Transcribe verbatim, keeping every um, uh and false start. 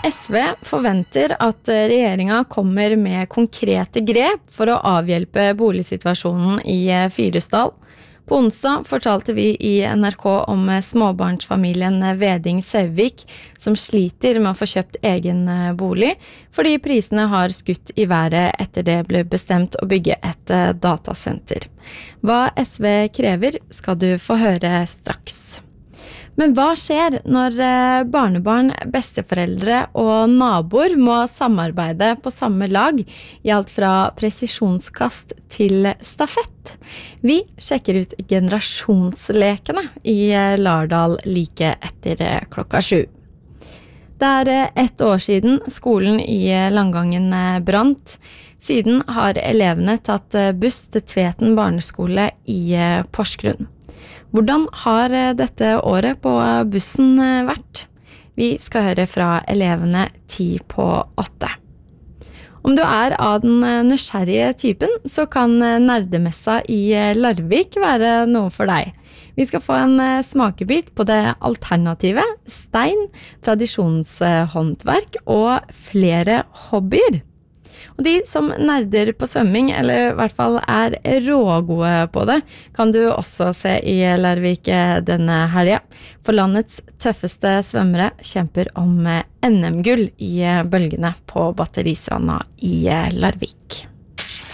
S V forventer at regjeringen kommer med konkrete grep for å avhjelpe boligsituasjonen i Fyresdal. På onsdag fortalte vi i N R K om småbarnsfamilien Veding Sevvik som sliter med å få kjøpt egen bolig, fordi prisene har skutt i været etter det ble bestemt å bygge et datasenter. Hva S V krever skal du få høre straks. Men hva skjer når barnebarn, besteforeldre og naboer må samarbeide på samme lag i alt fra presisjonskast til stafett? Vi sjekker ut generasjonslekene i Lardal like etter klokka sju. Det er ett år siden skolen i Langangen brant. Siden har elevene tatt buss til Tveten barneskole i Porsgrunn. Hvordan har dette året på bussen vært? Vi skal høre fra elevene ti på åtte. Om du er av den nysgjerrige typen, så kan nerdemessa i Larvik være noe for deg. Vi skal få en smakebit på det alternative, stein, tradisjonshåndverk og flere hobbyer. Og de som nerder på svømming, eller i hvert fall er rågode på det, kan du også se i Larvik denne helgen. For landets tøffeste svømmere kjemper om N M-gull i bølgene på Batteristranda i Larvik.